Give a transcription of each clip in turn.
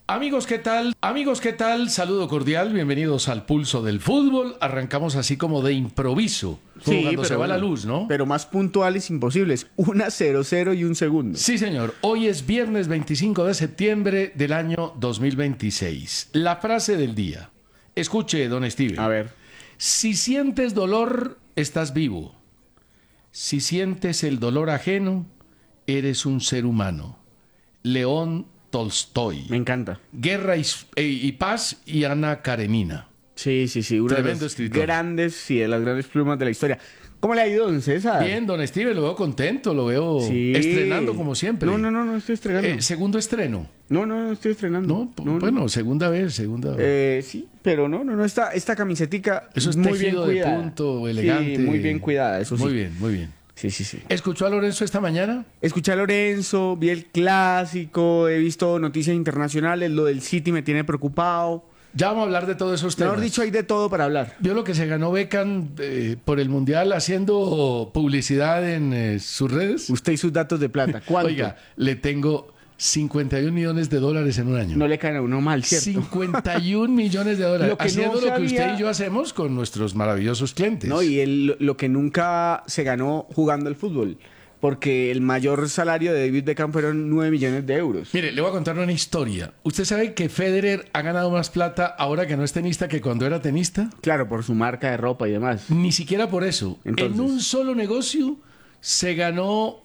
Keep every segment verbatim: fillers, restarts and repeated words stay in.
Amigos, ¿qué tal? Amigos, ¿qué tal? Saludo cordial, bienvenidos al Pulso del Fútbol. Arrancamos así como de improviso, como Sí, cuando pero se va la bueno, luz, ¿no? Pero más puntuales imposibles. Una cero cero y un segundo. Sí, señor. Hoy es viernes veinticinco de septiembre del año dos mil veintiséis. La frase del día. Escuche, don Steven. A ver. Si sientes dolor, estás vivo. Si sientes el dolor ajeno, eres un ser humano. León Tolstoy. Me encanta. Guerra y, y Paz y Ana Karenina. Sí, sí, sí. Uno Tremendo de los escritor. grandes, sí, de las grandes plumas de la historia. ¿Cómo le ha ido, don César? Bien, don Steven, lo veo contento, lo veo Sí. estrenando como siempre. No, no, no, no estoy estrenando. Eh, segundo estreno. No, no, no estoy estrenando. No, P- bueno, segunda vez, segunda vez. Eh, sí, pero no, no, no. Esta, esta camisetica Eso es muy bien tejido de cuidada. punto, elegante. Sí, muy bien cuidada, eso sí. Muy bien, muy bien. Sí, sí, sí. ¿Escuchó a Lorenzo esta mañana? Escuché a Lorenzo, vi el clásico, he visto noticias internacionales, lo del City me tiene preocupado. Ya vamos a hablar de todos esos temas. Mejor dicho, hay de todo para hablar. Vio lo que se ganó Beckham eh, por el Mundial haciendo publicidad en eh, sus redes. Usted y sus datos de plata. ¿Cuánto? Oiga, le tengo cincuenta y un millones de dólares en un año. No le caen a uno mal, ¿cierto? cincuenta y un millones de dólares. Lo que no haciendo lo que sabía- usted y yo hacemos con nuestros maravillosos clientes. No, y él lo que nunca se ganó jugando al fútbol. Porque el mayor salario de David Beckham fueron nueve millones de euros. Mire, le voy a contar una historia. ¿Usted sabe que Federer ha ganado más plata ahora que no es tenista que cuando era tenista? Claro, por su marca de ropa y demás. Ni siquiera por eso. Entonces. En un solo negocio se ganó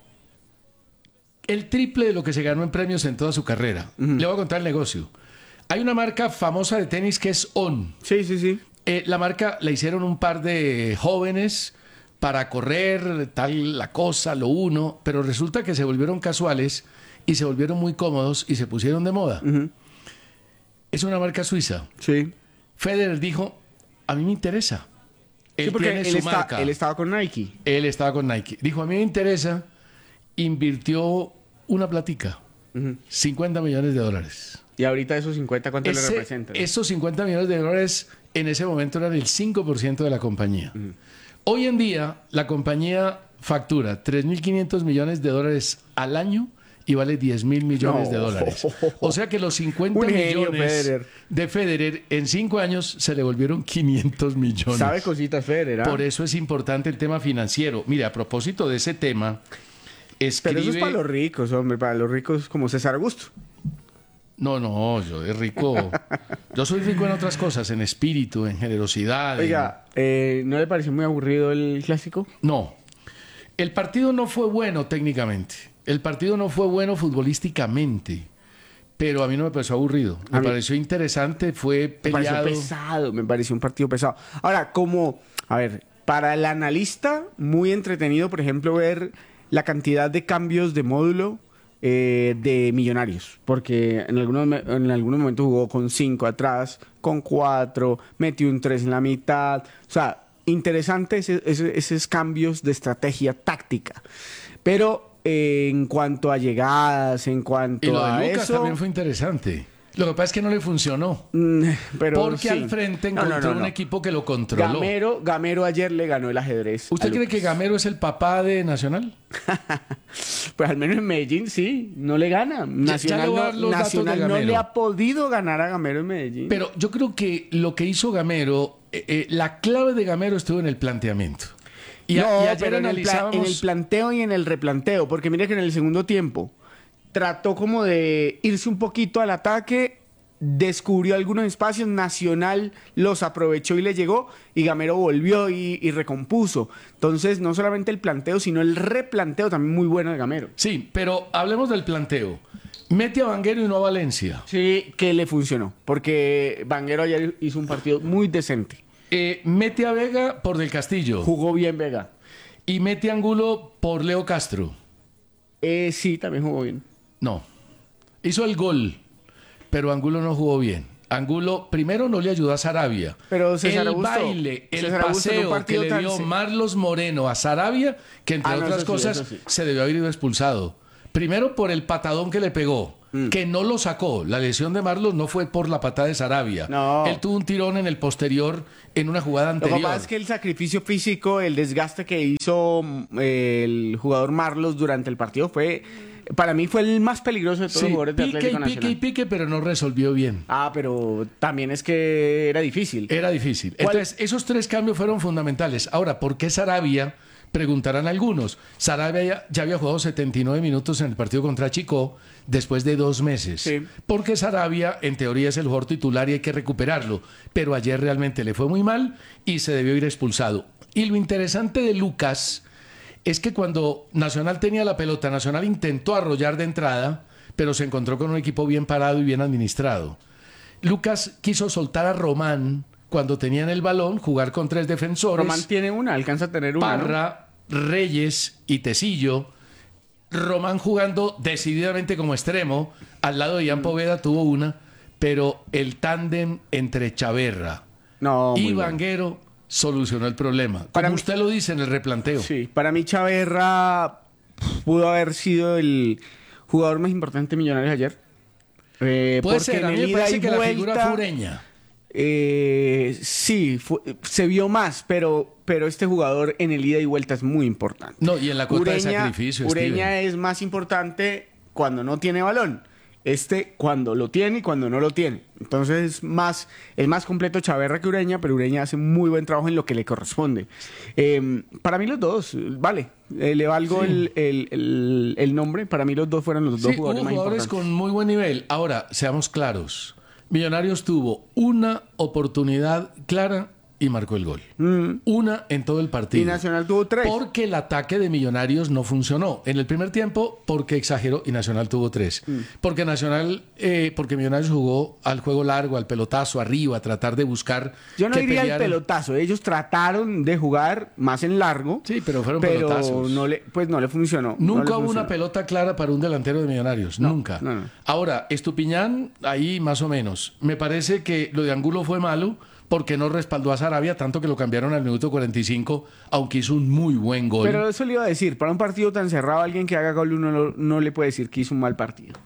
el triple de lo que se ganó en premios en toda su carrera. Le voy a contar el negocio. Hay una marca famosa de tenis que es On. Sí, sí, sí. Eh, la marca la hicieron un par de jóvenes para correr, tal la cosa, lo uno, pero resulta que se volvieron casuales y se volvieron muy cómodos y se pusieron de moda. Ujú. Es una marca suiza. Sí. Federer dijo, a mí me interesa. Él Sí, porque tiene él, su está- marca. él estaba con Nike. Él estaba con Nike. Dijo, a mí me interesa. Invirtió una platica. Ujú. cincuenta millones de dólares. Y ahorita esos cincuenta, ¿cuánto le Ese- representan? esos cincuenta millones de dólares en ese momento eran el cinco por ciento de la compañía. Hoy en día la compañía factura tres mil quinientos millones de dólares al año y vale diez mil millones No. de dólares. O sea que los cincuenta Un genio, millones Federer. de Federer en cinco años se le volvieron quinientos millones. ¿Sabe cositas, Federer? ¿ah? Por eso es importante el tema financiero. Mire, a propósito de ese tema, escribe... Pero eso es para los ricos, hombre. Para los ricos como César Augusto. No, no, yo de rico... Yo soy rico en otras cosas, en espíritu, en generosidad. en- Oiga, eh, ¿no le pareció muy aburrido el clásico? No. El partido no fue bueno técnicamente. El partido no fue bueno futbolísticamente. Pero a mí no me pareció aburrido. Me A mí- pareció interesante, fue Me pareció peleado. pesado, me pareció un partido pesado. Ahora, como, a ver, para el analista, muy entretenido, por ejemplo, ver la cantidad de cambios de módulo eh, de Millonarios. Porque en algunos, me- en algunos momentos jugó con cinco atrás, con cuatro, metió un tres en la mitad. O sea, interesante ese- ese- esos cambios de estrategia táctica. Pero eh, en cuanto a llegadas, en cuanto Y lo a de Lucas eso... también fue interesante. Lo que pasa es que no le funcionó. mm, Pero Porque sí. al frente No, encontró no, no, un no. equipo que lo controló. Gamero, Gamero ayer le ganó el ajedrez. ¿Usted a cree Lucas. que Gamero es el papá de Nacional? Pues al menos en Medellín sí, no le gana. ya Nacional, le voy a dar no, los datos Nacional de no Gamero. le ha podido ganar a Gamero en Medellín. Pero yo creo que lo que hizo Gamero, eh, eh, la clave de Gamero estuvo en el planteamiento. Y, a- no, y ayer pero en el, pla- analizábamos... en el planteo y en el replanteo, porque mire que en el segundo tiempo trató como de irse un poquito al ataque, descubrió algunos espacios, Nacional los aprovechó y le llegó, y Gamero volvió y, y recompuso. Entonces, no solamente el planteo, sino el replanteo también muy bueno de Gamero. Sí, pero hablemos del planteo. Mete a Vanguero y no a Valencia. Sí, que le funcionó, porque Vanguero ayer hizo un partido muy decente. Eh, mete a Vega por Del Castillo. Jugó bien Vega. Y mete a Angulo por Leo Castro. Eh, sí, también jugó bien. No. Hizo el gol, pero Angulo no jugó bien. Angulo primero no le ayudó a Sarabia. Pero César el Augusto, baile, el César Augusto en un paseo que partido le tan dio se- Marlos Moreno a Sarabia, que entre Ah, no, otras eso sí, cosas eso sí. se debió haber ido expulsado. Primero por el patadón que le pegó, Mm. que no lo sacó. La lesión de Marlos no fue por la patada de Sarabia. No. Él tuvo un tirón en el posterior en una jugada Lo que anterior. pasa es que el sacrificio físico, el desgaste que hizo mm, el jugador Marlos durante el partido fue Para mí fue el más peligroso de todos Sí, los jugadores de pique Atlético y pique Nacional. y pique, pero no resolvió bien. Ah, pero también es que era difícil. Era difícil. ¿Cuál? Entonces, esos tres cambios fueron fundamentales. Ahora, ¿por qué Sarabia? Preguntarán algunos. Sarabia ya, ya había jugado setenta y nueve minutos en el partido contra Chico después de dos meses. Sí. Porque Sarabia, en teoría, es el jugador titular y hay que recuperarlo. Pero ayer realmente le fue muy mal y se debió ir expulsado. Y lo interesante de Lucas es que cuando Nacional tenía la pelota, Nacional intentó arrollar de entrada, pero se encontró con un equipo bien parado y bien administrado. Lucas quiso soltar a Román cuando tenían el balón, jugar con tres defensores. Román tiene una, alcanza a tener una, ¿no? Parra, Reyes y Tecillo. Román jugando decididamente como extremo. Al lado de Ian Poveda tuvo una, pero el tándem entre Chaverra No, muy y bueno. Vanguero solucionó el problema. Como Para mí- usted lo dice en el replanteo. Sí, para mí Chaverra pudo haber sido el jugador más importante de Millonarios ayer. Eh, Puede porque ser, a en mí el me ida parece y que la figura vuelta, fue Ureña. eh, sí, fue- se vio más, pero, pero este jugador en el ida y vuelta es muy importante. No, y en la cuota de sacrificio, Ureña Steven. es más importante cuando no tiene balón. Este cuando lo tiene y cuando no lo tiene. Entonces es más, es más completo Chaverra que Ureña, pero Ureña hace muy buen trabajo en lo que le corresponde. Eh, para mí los dos, vale, eh, le valgo Sí. el, el- el- el nombre. Para mí los dos fueron los dos Sí, jugadores hubo más jugadores importantes. con muy buen nivel. Ahora, seamos claros. Millonarios tuvo una oportunidad clara y marcó el gol. Mm. Una en todo el partido. Y Nacional tuvo tres. Porque el ataque de Millonarios no funcionó. En el primer tiempo, porque exageró y Nacional tuvo tres. Mm. Porque Nacional, eh, porque Millonarios jugó al juego largo, al pelotazo, arriba, a tratar de buscar. Yo no que diría el pelearan. pelotazo. Ellos trataron de jugar más en largo. Sí, pero fueron pero pelotazos. no le, pues no le funcionó. no Nunca le hubo funcionó. una pelota clara para un delantero de Millonarios, nunca. no, no. Ahora, Estupiñán, ahí más o menos. Me parece que lo de Angulo fue malo porque no respaldó a Sarabia, tanto que lo cambiaron al minuto cuarenta y cinco, aunque hizo un muy buen gol. Pero eso le iba a decir, para un partido tan cerrado, alguien que haga gol uno no, no le puede decir que hizo un mal partido.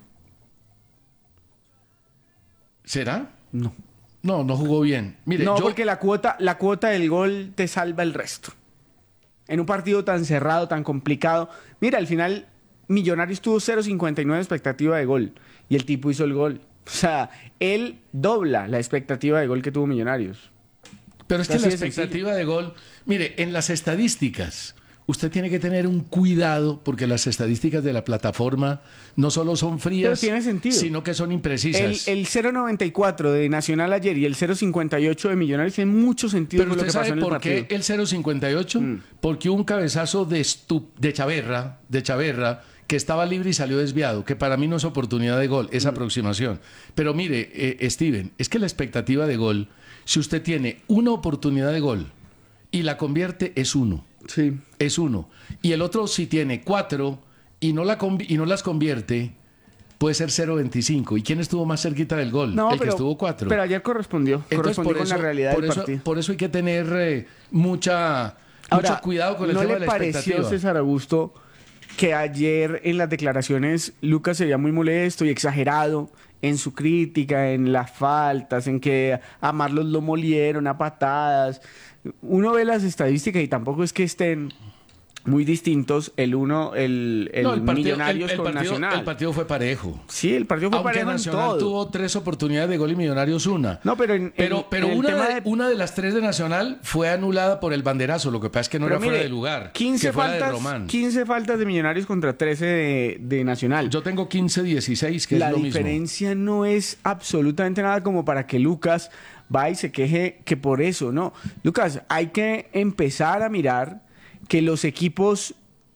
¿Será? No. No, no jugó bien. Mire, no, yo, porque la cuota, la cuota del gol te salva el resto. En un partido tan cerrado, tan complicado. Mira, al final Millonarios tuvo cero coma cincuenta y nueve expectativa de gol y el tipo hizo el gol. O sea, él dobla la expectativa de gol que tuvo Millonarios. pero es que así la de sencillo. expectativa de gol... Mire, en las estadísticas, usted tiene que tener un cuidado porque las estadísticas de la plataforma no solo son frías, Pero tiene sentido. sino que son El, imprecisas. el cero coma noventa y cuatro de Nacional ayer y el cero coma cincuenta y ocho de Millonarios tienen mucho sentido Pero con lo usted que pasó sabe en el por partido. qué el cero coma cincuenta y ocho? Mm. Porque hubo un cabezazo de, estu- de Chaverra, de Chaverra, que estaba libre y salió desviado, que para mí no es oportunidad de gol, es aproximación. Pero mire, eh, Steven, es que la expectativa de gol, si usted tiene una oportunidad de gol y la convierte, es uno. Sí. Es uno. Y el otro, si tiene cuatro y no, la convi- y no las convierte, puede ser cero coma veinticinco. ¿Y quién estuvo más cerquita del gol? No, el pero, que estuvo cuatro. Pero ayer correspondió. Entonces, correspondió por con eso, la realidad por del eso, partido. por eso hay que tener eh, mucha, Ahora, mucho cuidado con el ¿no tema le de la pareció, expectativa. César Augusto, que ayer en las declaraciones Lucas se veía muy molesto y exagerado en su crítica, en las faltas, en que a Marlos lo molieron a patadas? Uno ve las estadísticas y tampoco es que estén muy distintos el uno, el, el No, el partido, Millonarios el- el con partido- Nacional. el partido fue parejo. Sí, el partido fue Aunque parejo en Nacional todo. tuvo tres oportunidades de gol y Millonarios una. No, pero en- pero, en- pero en el una, tema de, de- una de las tres de Nacional fue anulada por el banderazo. Lo que pasa es que no Pero era fuera mire, de lugar. quince que fue la de faltas, Román. quince faltas de Millonarios contra trece de, de Nacional. Yo tengo quince dieciséis, que La es lo mismo. diferencia no es absolutamente nada como para que Lucas va y se queje que por eso, no. Lucas, hay que empezar a mirar que los equipos,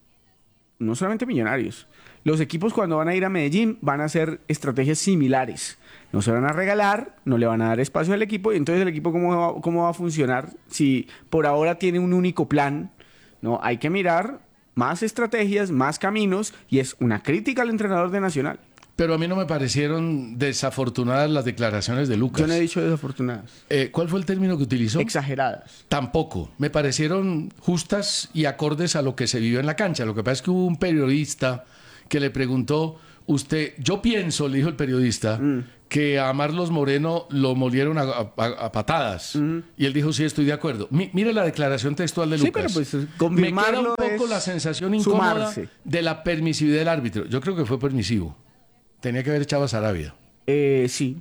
no solamente Millonarios, los equipos cuando van a ir a Medellín van a hacer estrategias similares. No se van a regalar, no le van a dar espacio al equipo y entonces el equipo cómo va, cómo va a funcionar si por ahora tiene un único plan. No, hay que mirar más estrategias, más caminos y es una crítica al entrenador de Nacional. Pero a mí no me parecieron desafortunadas las declaraciones de Lucas. Yo no he dicho desafortunadas. Eh, ¿Cuál fue el término que utilizó? Exageradas. Tampoco. Me parecieron justas y acordes a lo que se vivió en la cancha. Lo que pasa es que hubo un periodista que le preguntó, usted, yo pienso, le dijo el periodista, Mm. que a Marlos Moreno lo molieron a, a- a patadas. Uh-huh. Y él dijo, sí, estoy de acuerdo. Mi, mire la declaración textual de Sí, Lucas. pero pues Me queda confirmarlo un poco es la sensación incómoda sumarse. de la permisividad del árbitro. Yo creo que fue permisivo. Tenía que haber echado a Sarabia. Eh, sí.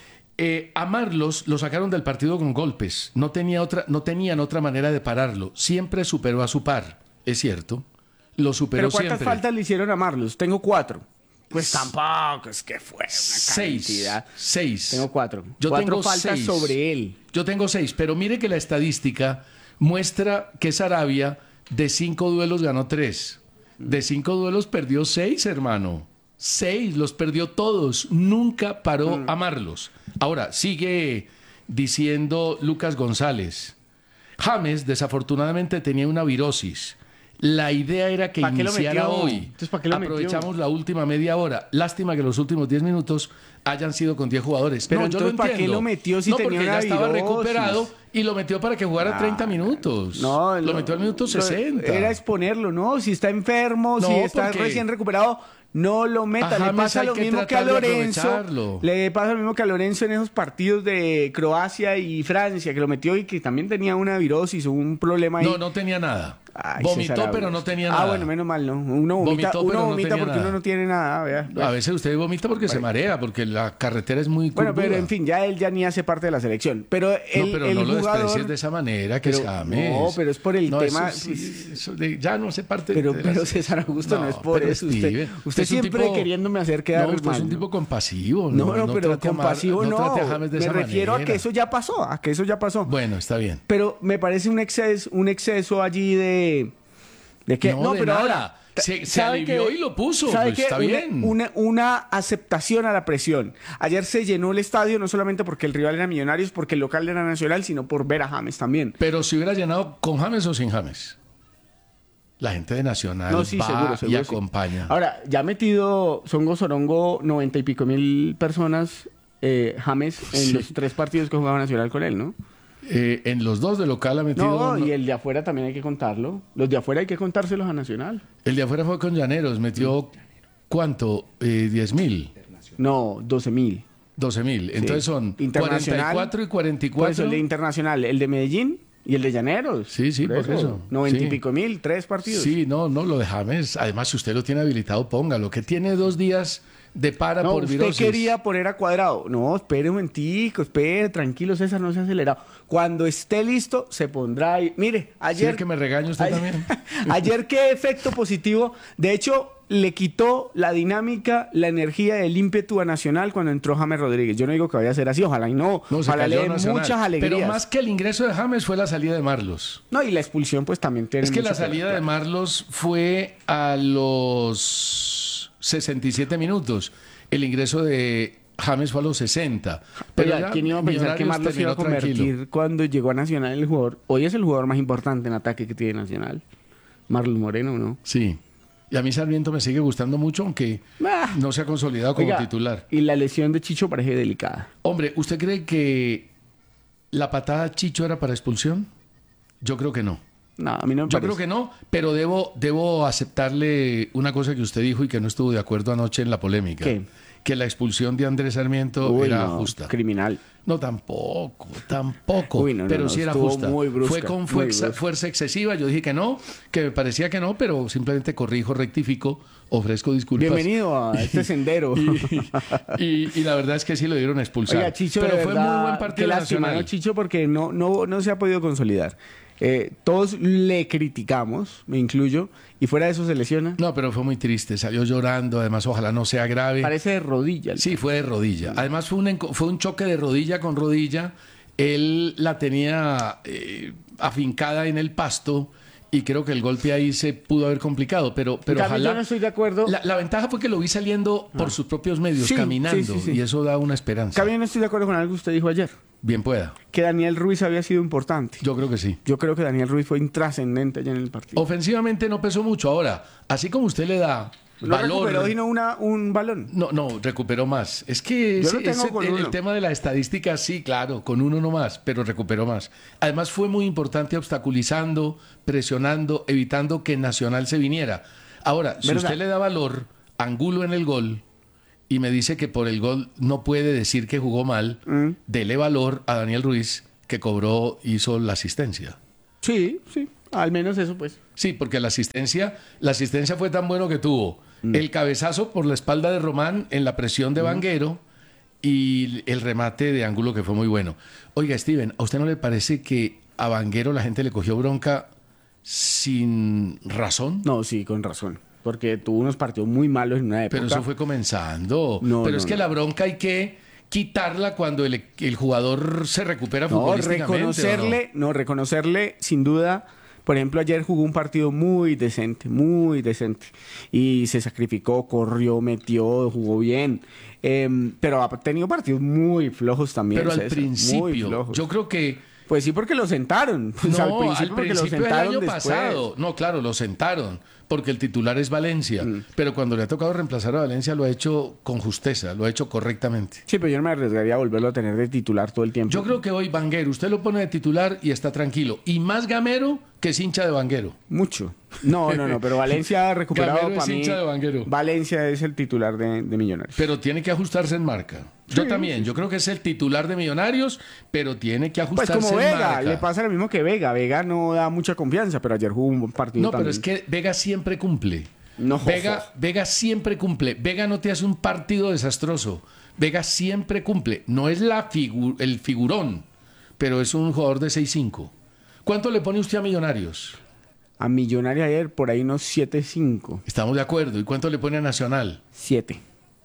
Eh, a Marlos lo sacaron del partido con golpes. No, tenía otra, no tenían otra manera de pararlo. Siempre superó a su par, es cierto. Lo superó ¿Pero cuántas siempre. faltas le hicieron a Marlos? Tengo cuatro. Pues tampoco, es que fue una Seis. cantidad. Seis. Tengo cuatro. Yo cuatro tengo faltas seis. sobre él. Yo tengo seis, pero mire que la estadística muestra que Sarabia de cinco duelos ganó tres. De cinco duelos perdió seis, hermano. Seis, los perdió todos. Nunca paró Mm. a Marlos. Ahora, sigue diciendo Lucas González. James, desafortunadamente, tenía una virosis. La idea era que ¿Pa' qué lo iniciara metió? hoy. Entonces, ¿pa' qué lo metió? Aprovechamos la última media hora. Lástima que los últimos diez minutos hayan sido con diez jugadores. Pero no, yo lo entonces, ¿pa' qué entiendo. lo metió si no, tenía porque una ya estaba virosis? recuperado y lo metió para que jugara Ah, treinta minutos. No, lo no, metió al minuto lo- sesenta. Era exponerlo, ¿no? Si está enfermo, No, si está porque- recién recuperado, no lo meta. A Le James pasa hay lo que mismo que a tratar de Lorenzo. aprovecharlo. Le pasa lo mismo que a Lorenzo en esos partidos de Croacia y Francia, que lo metió y que también tenía una virosis o un problema ahí. No, no tenía nada. Ay, Vomitó, César pero Augusto. no tenía Ah, nada. bueno, menos mal, ¿no? Uno vomita, Vomitó, uno pero no vomita tenía porque nada. uno no tiene nada. vea. A veces usted vomita porque se marea, porque la carretera es muy Bueno, curvuda. pero en fin, ya él ya ni hace parte de la selección. Pero el, no, pero el no lo jugador... desprecies de esa manera, que Pero- es James. no, pero es por el No, tema- eso sí, eso de- ya no hace parte Pero, de la- pero César Augusto no, No, es por pero eso. Usted, Steven, usted es un siempre tipo- queriéndome hacer quedar No, usted mal. es un ¿no? tipo compasivo. No, no, pero trate a Mar- compasivo no. trate a James de Me esa refiero a manera. que eso ya pasó, a que eso ya pasó. Bueno, está bien. Pero me parece un exceso, un exceso allí de... ¿De qué? No, de pero nada. ahora... Se- se ¿sabe alivió qué? y lo puso, ¿Sabe pues, qué? está Una- bien. Una, una aceptación a la presión. Ayer se llenó el estadio no solamente porque el rival era Millonarios, porque el local era Nacional, sino por ver a James también. Pero si hubiera llenado con James o sin James. La gente de Nacional No, sí, va seguro, seguro, y sí. acompaña. Ahora, ya ha metido Songo Sorongo noventa y pico mil personas, eh, James, en Sí. los tres partidos que jugaba Nacional con él, ¿no? Eh, en los dos de local ha metido... No, no- y el de afuera también hay que contarlo. Los de afuera hay que contárselos a Nacional. El de afuera fue con Llaneros, metió ¿cuánto? Eh, diez mil, No, doce mil. doce mil. Entonces son Internacional, cuarenta y cuatro y cuarenta y Por eso cuatro. el de Internacional, el de Medellín y el de Llaneros. Sí, sí, por eso. noventa y Sí. pico mil, tres partidos. Sí, no, no, lo de James. Además, si usted lo tiene habilitado, póngalo. Que tiene dos días de para No, por usted virosis. quería poner a Cuadrado. No, espere un momentico, espere, tranquilo, César, no se ha acelerado. Cuando esté listo, se pondrá ahí. Mire, ayer... ¿Sí, que me regañe usted ayer, también? ayer qué efecto positivo. De hecho, le quitó la dinámica, la energía, el ímpetu a Nacional cuando entró James Rodríguez. Yo no digo que vaya a ser así, ojalá y no. No, se ojalá le cayó dé Nacional. muchas alegrías. Pero más que el ingreso de James fue la salida de Marlos. No, y la expulsión pues también tiene Es que la mucho que salida ver. de Marlos fue a los sesenta y siete minutos. El ingreso de James fue a los sesenta. Pero ya ¿quién iba a pensar que Millonarios Marlos iba a terminó tranquilo. convertir cuando llegó a Nacional el jugador? Hoy es el jugador más importante en ataque que tiene Nacional. Marlos Moreno, ¿no? Sí. Y a mí Sarmiento me sigue gustando mucho, aunque Ah. no se ha consolidado como Oiga, titular. Y la lesión de Chicho parece delicada. Hombre, ¿usted cree que la patada a Chicho era para expulsión? Yo creo que no. No, a mí no me Yo parece. creo que no, pero debo, debo aceptarle una cosa que usted dijo y que no estuvo de acuerdo anoche en la polémica. ¿Qué? Que la expulsión de Andrés Sarmiento Uy, era no, justa. criminal. No, tampoco, tampoco. Uy, no, no, pero no, sí era estuvo justa. muy brusca, Fue con muy fuerza, brusca. fuerza excesiva. Yo dije que no, que me parecía que no, pero simplemente corrijo, rectifico, ofrezco disculpas. Bienvenido a este sendero. Y, y- y la verdad es que sí lo dieron a expulsar. Oiga, Chicho, pero de fue verdad, muy buen qué partido lástima, nacional. ¿no, Chicho? Porque no, no, no se ha podido consolidar. Eh, todos le criticamos, me incluyo, y fuera de eso se lesiona. No, pero fue muy triste. Salió llorando. Además, ojalá no sea grave. Parece de rodilla. Sí, fue de rodilla. Además fue un, enco- fue un choque de rodilla con rodilla. Él la tenía eh, afincada en el pasto y creo que el golpe ahí se pudo haber complicado. Pero, pero En cambio, ojalá... yo no estoy de acuerdo. La, la ventaja fue que lo vi saliendo por sus propios medios, Sí, caminando. sí, sí, sí. Y eso da una esperanza. También no estoy de acuerdo con algo que usted dijo ayer. Bien pueda. Que Daniel Ruiz había sido importante. Yo creo que sí. Yo creo que Daniel Ruiz fue intrascendente allá en el partido. Ofensivamente no pesó mucho. Ahora, así como usted le da No valor... recuperó sino una, un balón. No, no, recuperó más. Es que Yo ese- lo tengo ese- con el, uno. el tema de la estadística, sí, claro, con uno no más, pero recuperó más. Además fue muy importante obstaculizando, presionando, evitando que Nacional se viniera. Ahora, si ¿Verdad? usted le da valor, Angulo en el gol y me dice que por el gol no puede decir que jugó mal, Mm. dele valor a Daniel Ruiz, que cobró, hizo la asistencia. Sí, sí, al menos eso pues. Sí, porque la asistencia, la asistencia fue tan bueno que tuvo mm. el cabezazo por la espalda de Román en la presión de mm. Vanguero y el remate de ángulo que fue muy bueno. Oiga, Steven, ¿a usted no le parece que a Vanguero la gente le cogió bronca sin razón? No, sí, con razón. Porque tuvo unos partidos muy malos en una época. Pero eso fue comenzando. No, Pero no, es que no. la bronca hay que quitarla cuando el, el jugador se recupera no, futbolísticamente. Reconocerle, ¿o no? no, reconocerle, sin duda. Por ejemplo, ayer jugó un partido muy decente, muy decente. Y se sacrificó, corrió, metió, jugó bien. Eh, pero ha tenido partidos muy flojos también. Pero al César, principio, yo creo que... Pues sí, porque lo sentaron. Pues no, al principio, al porque principio lo sentaron del año después. pasado. No, claro, lo sentaron, porque el titular es Valencia. Mm. Pero cuando le ha tocado reemplazar a Valencia, lo ha hecho con justeza, lo ha hecho correctamente. Sí, pero yo no me arriesgaría a volverlo a tener de titular todo el tiempo. Yo creo que hoy Vanguero, usted lo pone de titular y está tranquilo. Y más Gamero que es hincha de Vanguero. Mucho. No, no, no, pero Valencia ha recuperado Gamero para es mí. hincha de Vanguero. Valencia es el titular de, de Millonarios. Pero tiene que ajustarse en marca. Yo sí, también, sí. Yo creo que es el titular de Millonarios, pero tiene que ajustarse en marca. Pues como Vega, le pasa lo mismo que Vega. Vega no da mucha confianza, pero ayer jugó un partido No, también. pero es que Vega siempre cumple. No, Vega, Vega siempre cumple. Vega no te hace un partido desastroso. Vega siempre cumple. No es la figu el figurón, pero es un jugador de seis cinco. ¿Cuánto le pone usted a Millonarios? A Millonarios ayer por ahí unos siete cinco. Estamos de acuerdo. ¿Y cuánto le pone a Nacional? siete.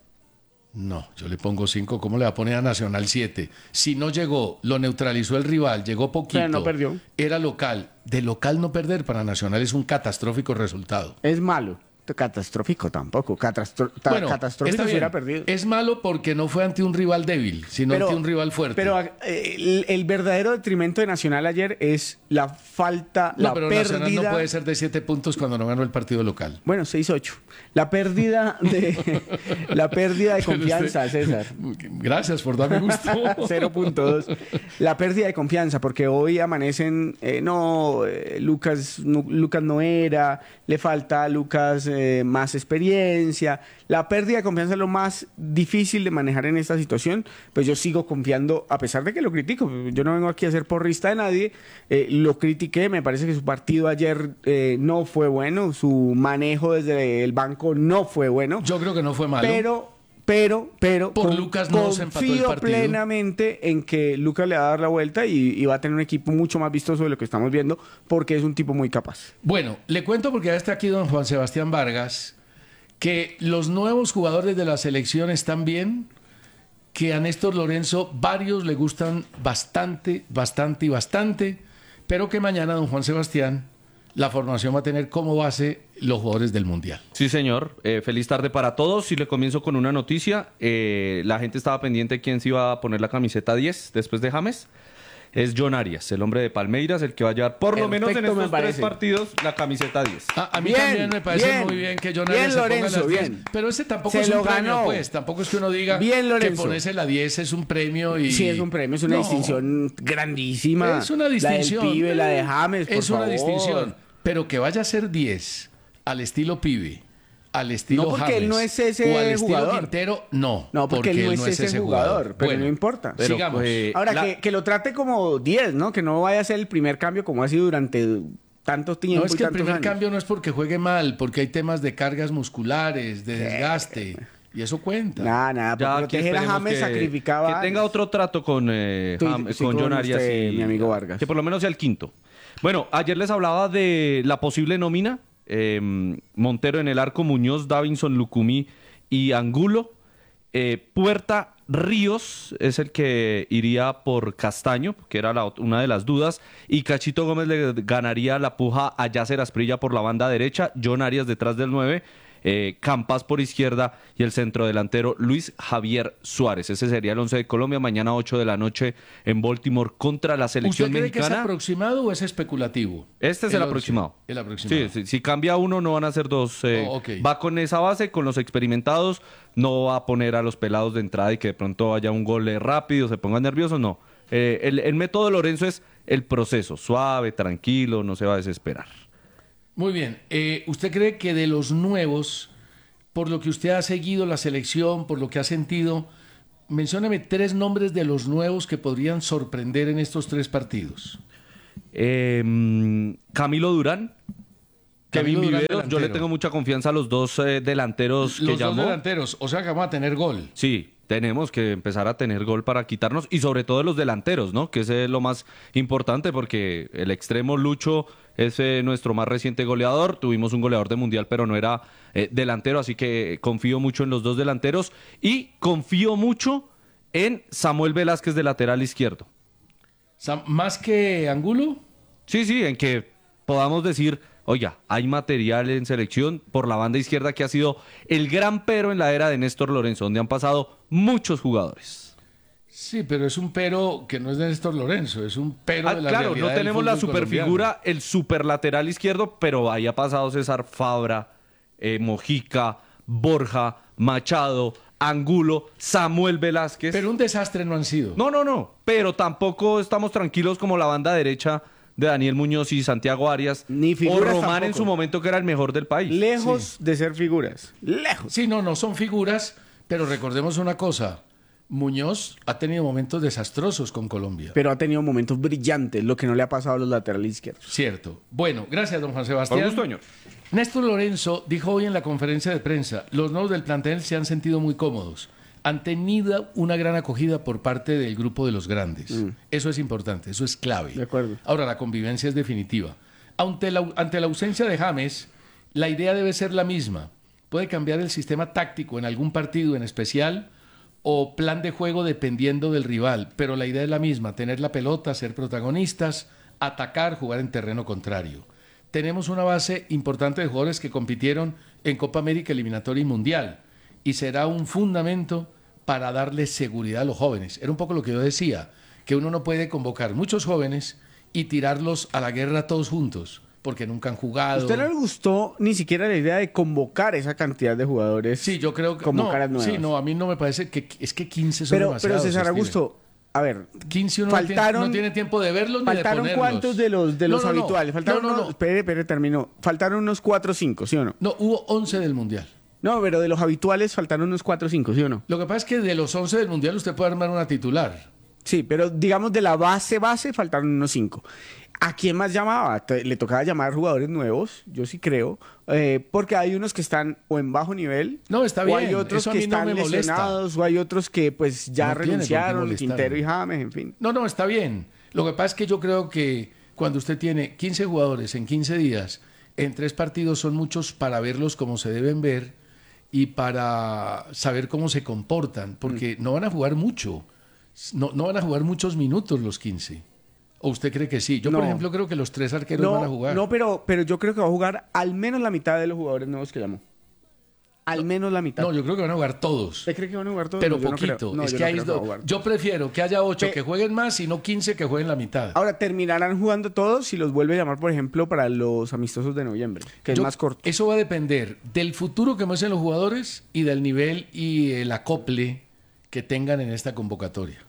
No, yo le pongo cinco. ¿Cómo le va a poner a Nacional siete? Si no llegó, lo neutralizó el rival, llegó poquito. Pero no perdió. Era local. De local no perder para Nacional es un catastrófico resultado. Es malo. Catastrófico tampoco. Catastro bueno, catastrófico si hubiera perdido. Es malo porque no fue ante un rival débil, sino pero, ante un rival fuerte. Pero eh, el, el verdadero detrimento de Nacional ayer es la falta, no, la pero pérdida... Nacional no puede ser de siete puntos cuando no ganó el partido local. Bueno, seis ocho. La pérdida de la pérdida de confianza, usted, César. Gracias por darme gusto. cero punto dos. La pérdida de confianza, porque hoy amanecen, eh, no, eh, Lucas, no, Lucas no era, le falta a Lucas... Eh, más experiencia. La pérdida de confianza es lo más difícil de manejar en esta situación, pues yo sigo confiando, a pesar de que lo critico. Yo no vengo aquí a ser porrista de nadie, eh, lo critiqué, me parece que su partido ayer eh, no fue bueno, su manejo desde el banco no fue bueno. Yo creo que no fue malo. Pero Pero, pero por con, Lucas no se empató el partido. Plenamente en que Lucas le va a dar la vuelta y, y va a tener un equipo mucho más vistoso de lo que estamos viendo, porque es un tipo muy capaz. Bueno, le cuento, porque ya está aquí don Juan Sebastián Vargas, que los nuevos jugadores de la selección están bien, que a Néstor Lorenzo varios le gustan bastante, bastante y bastante, pero que mañana don Juan Sebastián, la formación va a tener como base los jugadores del Mundial. Sí, señor. Eh, feliz tarde para todos. Y le comienzo con una noticia. Eh, la gente estaba pendiente de quién se iba a poner la camiseta diez después de James. Es John Arias, el hombre de Palmeiras, el que va a llevar por lo menos en estos tres partidos la camiseta diez. Ah, a mí bien, también me parece bien, muy bien que John bien, Arias se ponga Lorenzo, las diez. bien. Pero ese tampoco se es un lo premio, ganó. pues. Tampoco es que uno diga bien, que ponerse la diez es un premio. Y... Sí, es un premio, es una no, distinción grandísima. Es una distinción. La del Pibe, la de James, por Es favor. una distinción. Pero que vaya a ser diez al estilo Pibe, al estilo no porque James, él no es ese o al estilo jugador. Quintero, no. No, porque, porque él no es, no es ese jugador, jugador pero bueno, no importa. Pero, sigamos. Pues, Ahora, la... que, que lo trate como diez, ¿no? Que no vaya a ser el primer cambio como ha sido durante tanto tiempo. No, es que y el primer años. cambio no es porque juegue mal, porque hay temas de cargas musculares, de desgaste, eh, y eso cuenta. Nada, nada, ya proteger a James que, sacrificaba. Que tenga otro trato con, eh, Tú, James, sí, con, con John Arias usted, y mi amigo Vargas. Que por lo menos sea el quinto. Bueno, ayer les hablaba de la posible nómina. Eh, Montero en el arco, Muñoz, Davinson, Lucumí y Angulo. Eh, Puerta, Ríos es el que iría por Castaño, que era la, una de las dudas. Y Cachito Gómez le ganaría la puja a Yasser Asprilla por la banda derecha. John Arias detrás del nueve. Eh, Campas por izquierda y el centrodelantero Luis Javier Suárez. Ese sería el once de Colombia, mañana ocho de la noche en Baltimore contra la selección mexicana. ¿Usted cree mexicana. que es aproximado o es especulativo? Este es el, el aproximado. El aproximado. Sí, sí, si cambia uno no van a ser dos. Eh, oh, okay. Va con esa base, con los experimentados, no va a poner a los pelados de entrada y que de pronto haya un gol rápido, se pongan nerviosos, no. Eh, el, el método de Lorenzo es el proceso, suave, tranquilo, no se va a desesperar. Muy bien. Eh, ¿Usted cree que de los nuevos por lo que usted ha seguido la selección, por lo que ha sentido, mencióneme tres nombres de los nuevos que podrían sorprender en estos tres partidos. Eh, Camilo Durán, Kevin Camilo Durán, Viveros, yo delantero. le tengo mucha confianza a los dos eh, delanteros Los que dos llamó. delanteros, o sea que vamos a tener gol. Sí, tenemos que empezar a tener gol para quitarnos y sobre todo los delanteros, ¿no? Que ese es lo más importante porque el extremo Lucho es eh, nuestro más reciente goleador. Tuvimos un goleador de mundial, pero no era eh, delantero, así que confío mucho en los dos delanteros y confío mucho en Samuel Velázquez de lateral izquierdo. Sam- ¿Más que Angulo? Sí, sí, en que podamos decir, oiga, hay material en selección por la banda izquierda que ha sido el gran pero en la era de Néstor Lorenzo, donde han pasado muchos jugadores. Sí, pero es un pero que no es de Néstor Lorenzo, es un pero Ah, de la claro, realidad no del tenemos la fútbol superfigura, el superlateral izquierdo, pero ahí ha pasado César Fabra, eh, Mojica, Borja, Machado, Angulo, Samuel Velázquez. Pero un desastre no han sido. No, no, no, pero tampoco estamos tranquilos como la banda derecha de Daniel Muñoz y Santiago Arias, Ni o figuras Román tampoco. en su momento que era el mejor del país. Lejos de ser figuras. Lejos. Sí, no, no son figuras, pero recordemos una cosa. Muñoz ha tenido momentos desastrosos con Colombia. Pero ha tenido momentos brillantes, lo que no le ha pasado a los laterales izquierdos. Cierto. Bueno, gracias, don Juan Por Sebastián. gusto, señor. Néstor Lorenzo dijo hoy en la conferencia de prensa, los nuevos del plantel se han sentido muy cómodos. Han tenido una gran acogida por parte del grupo de los grandes. Mm. Eso es importante, eso es clave. De acuerdo. Ahora, la convivencia es definitiva. Ante la, ante la ausencia de James, la idea debe ser la misma. Puede cambiar el sistema táctico en algún partido en especial o plan de juego dependiendo del rival, pero la idea es la misma, tener la pelota, ser protagonistas, atacar, jugar en terreno contrario. Tenemos una base importante de jugadores que compitieron en Copa América, eliminatoria y mundial, y será un fundamento para darle seguridad a los jóvenes. Era un poco lo que yo decía, que uno no puede convocar muchos jóvenes y tirarlos a la guerra todos juntos, porque nunca han jugado. ¿A usted no le gustó ni siquiera la idea de convocar esa cantidad de jugadores? Sí, yo creo que como no, caras nuevas? sí, no, a mí no me parece que es que quince son Pero, demasiados. pero César Steven. Augusto, a ver, quince uno faltaron, no, tiene, no tiene tiempo de verlos ni de ¿faltaron ponerlos. cuántos de los, de No, los no, no. habituales? Faltaron No, no, unos, no. espere, espere, terminó. Faltaron unos cuatro o cinco, ¿sí o no? No, hubo once del Mundial. No, pero de los habituales faltaron unos cuatro o cinco, ¿sí o no? Lo que pasa es que de los once del Mundial usted puede armar una titular. Sí, pero digamos de la base base faltaron unos cinco. ¿A quién más llamaba? Te- Le tocaba llamar jugadores nuevos, yo sí creo, eh, porque hay unos que están o en bajo nivel, No, está o hay bien, otros eso a que mí no están me molesta. lesionados, o hay otros que pues ya No tiene por qué renunciaron, molestarme. Quintero y James, en fin. No, no, está bien. Lo que pasa es que yo creo que cuando usted tiene quince jugadores en quince días, en tres partidos son muchos para verlos como se deben ver y para saber cómo se comportan, porque Mm. no van a jugar mucho. No, no van a jugar muchos minutos los quince. ¿O usted cree que sí? Yo, por No. ejemplo, creo que los tres arqueros van a No, jugar. no, pero, pero yo creo que va a jugar al menos la mitad de los jugadores nuevos que llamó. Al menos la mitad. No, yo creo que van a jugar todos. ¿Usted cree que van a jugar todos? Pero No, yo no creo. poquito. No, es yo que no hay creo do- va a jugar Yo prefiero que haya ocho Pe- que jueguen más y no quince que jueguen la mitad. Ahora, terminarán jugando todos si los vuelve a llamar, por ejemplo, para los amistosos de noviembre, que es Yo- más corto. Eso va a depender del futuro que muestren los jugadores y del nivel y el acople que tengan en esta convocatoria.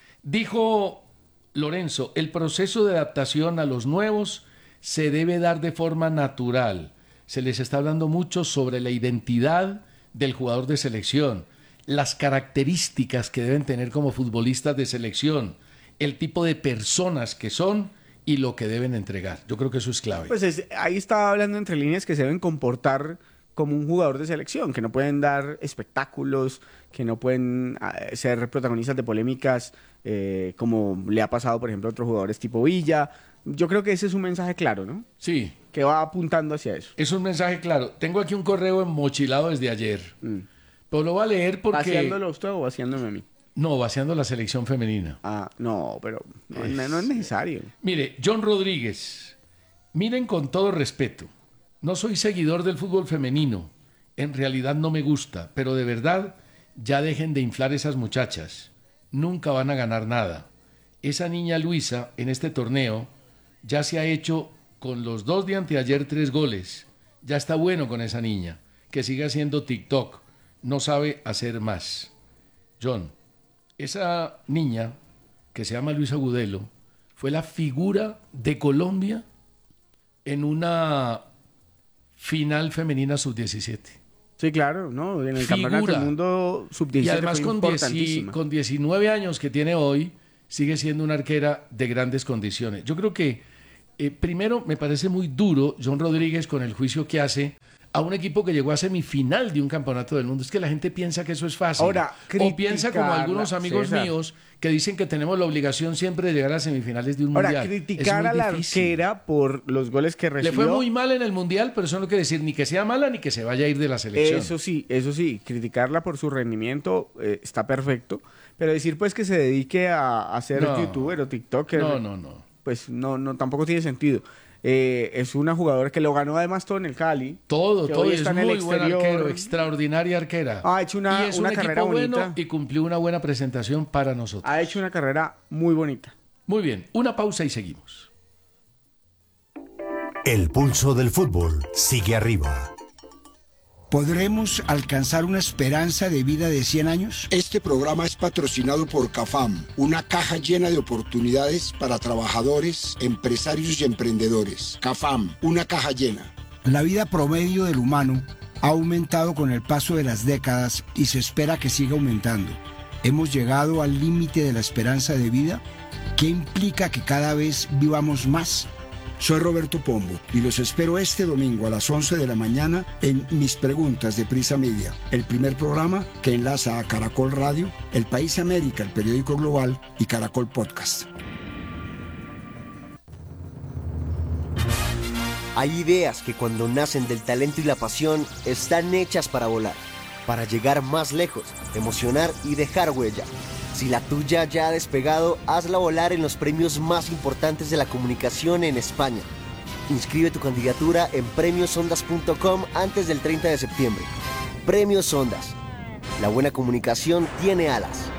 Dijo Lorenzo, el proceso de adaptación a los nuevos se debe dar de forma natural. Se les está hablando mucho sobre la identidad del jugador de selección, las características que deben tener como futbolistas de selección, el tipo de personas que son y lo que deben entregar. Yo creo que eso es clave. Pues es- ahí estaba hablando entre líneas que se deben comportar como un jugador de selección, que no pueden dar espectáculos, que no pueden ah, ser protagonistas de polémicas eh, como le ha pasado, por ejemplo, a otros jugadores tipo Villa. Yo creo que ese es un mensaje claro, ¿no? Sí, Que va apuntando hacia eso. es un mensaje claro. Tengo aquí un correo mochilado desde ayer. Mm. Pero lo voy a leer porque... ¿Vaciándolo usted o vaciándome a mí? No, vaciando la selección femenina. Ah, no, pero no, no- no es necesario. Mire, John Rodríguez, miren con todo respeto, no soy seguidor del fútbol femenino, en realidad no me gusta, pero de verdad ya dejen de inflar esas muchachas, nunca van a ganar nada. Esa niña Luisa en este torneo ya se ha hecho con los dos de anteayer tres goles, ya está bueno con esa niña, que siga haciendo TikTok, no sabe hacer más. John, esa niña que se llama Luisa Gudelo fue la figura de Colombia en una final femenina sub diecisiete. Sí, claro, ¿no? En el Figura. campeonato del mundo sub diecisiete Y además fue con, dieci- importantísima. con diecinueve años que tiene hoy, sigue siendo una arquera de grandes condiciones. Yo creo que, eh, primero, me parece muy duro John Rodríguez con el juicio que hace a un equipo que llegó a semifinal de un campeonato del mundo. Es que la gente piensa que eso es fácil. Ahora, o piensa como criticarla, algunos amigos César. míos que dicen que tenemos la obligación siempre de llegar a semifinales de un Ahora, mundial. criticar Es a muy la difícil. arquera por los goles que Le recibió. fue muy mal en el mundial, pero eso no quiere decir ni que sea mala ni que se vaya a ir de la selección. Eso sí, eso sí, criticarla por su rendimiento eh, está perfecto, pero decir pues que se dedique a, a ser No. youtuber o tiktoker, No, no, no. pues no, no, tampoco tiene sentido. Eh, es una jugadora que lo ganó además todo en el Cali. Todo, que todo. hoy y está es en el muy buen exterior. arquero, extraordinaria arquera. Ha hecho una- y es una un carrera equipo bueno bonita. y cumplió una buena presentación para nosotros. Ha hecho una carrera muy bonita. Muy bien, una pausa y seguimos. El pulso del fútbol sigue arriba. ¿Podremos alcanzar una esperanza de vida de cien años? Este programa es patrocinado por CAFAM, una caja llena de oportunidades para trabajadores, empresarios y emprendedores. CAFAM, una caja llena. La vida promedio del humano ha aumentado con el paso de las décadas y se espera que siga aumentando. ¿Hemos llegado al límite de la esperanza de vida? ¿Qué implica que cada vez vivamos más? Soy Roberto Pombo y los espero este domingo a las once de la mañana en Mis Preguntas de Prisa Media, el primer programa que enlaza a Caracol Radio, El País América, el periódico global y Caracol Podcast. Hay ideas que cuando nacen del talento y la pasión están hechas para volar, para llegar más lejos, emocionar y dejar huella. Si la tuya ya ha despegado, hazla volar en los premios más importantes de la comunicación en España. Inscribe tu candidatura en premios ondas punto com antes del treinta de septiembre. Premios Ondas. La buena comunicación tiene alas.